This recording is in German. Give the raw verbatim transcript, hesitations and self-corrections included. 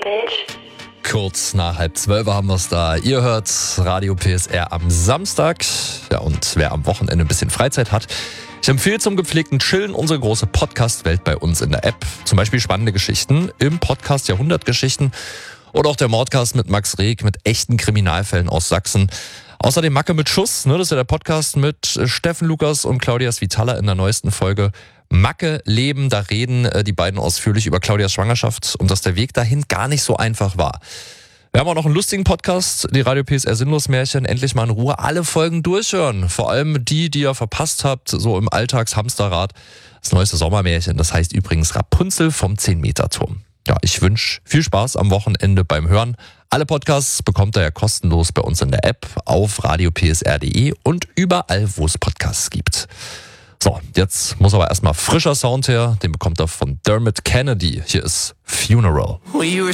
bitch. Kurz nach halb zwölf haben wir es da. Ihr hört Radio P S R am Samstag. Ja, und wer am Wochenende ein bisschen Freizeit hat, ich empfehle zum gepflegten Chillen unsere große Podcast-Welt bei uns in der App. Zum Beispiel spannende Geschichten im Podcast Jahrhundertgeschichten oder auch der Mordcast mit Max Reg mit echten Kriminalfällen aus Sachsen. Außerdem Macke mit Schuss, ne, das ist ja der Podcast mit Steffen Lukas und Claudia Svitala in der neuesten Folge. Macke leben, da reden die beiden ausführlich über Claudias Schwangerschaft und dass der Weg dahin gar nicht so einfach war. Wir haben auch noch einen lustigen Podcast, die Radio P S R Sinnlos-Märchen. Endlich mal in Ruhe alle Folgen durchhören. Vor allem die, die ihr verpasst habt, so im Alltagshamsterrad. Das neueste Sommermärchen, das heißt übrigens Rapunzel vom zehn-Meter-Turm. Ja, ich wünsche viel Spaß am Wochenende beim Hören. Alle Podcasts bekommt ihr ja kostenlos bei uns in der App, auf radio p s r punkt d e und überall, wo es Podcasts gibt. So, jetzt muss aber erstmal frischer Sound her. Den bekommt er von Dermot Kennedy. Hier ist Funeral. Well, you were